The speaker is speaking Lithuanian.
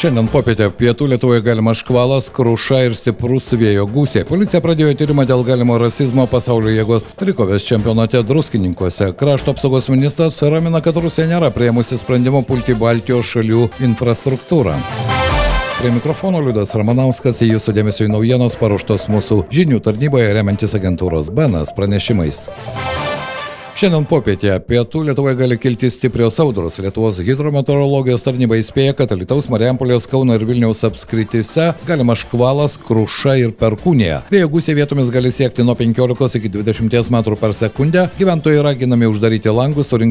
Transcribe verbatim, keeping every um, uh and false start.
Šiandien popietę pietų Lietuvoje galimas škvalas, kruša ir stiprus vėjo gūsiai. Policija pradėjo tyrimą dėl galimo rasizmo pasaulio jėgos trikovės čempionate Druskininkuose. Krašto apsaugos ministras ramina, kad Rusija nėra priėmusi sprendimo pulti Baltijos šalių infrastruktūrą. Prie mikrofono Liudas Ramanauskas, jūsų dėmesio į naujienos paruoštos mūsų žinių tarnyboje remiantis agentūros B N S pranešimais. Šiandien popietę pietų Lietuvoje gali kilti stiprios audros. Lietuvos hidrometeorologijos tarnyba įspėja, kad Alytaus, Marijampolės, Kauno ir Vilniaus apskrityse galima škvalas, kruša ir perkūnija. Vėjo gūsiai vietomis gali siekti nuo penkiolikos iki dvidešimties metrų per sekundę. Gyventojai raginami uždaryti langus, surinkti